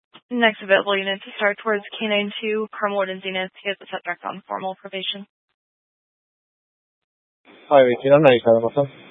Next available unit to start towards K92, Carmelwood and Zenith. He has the subject on formal probation. Hi, Vicky. 何されますか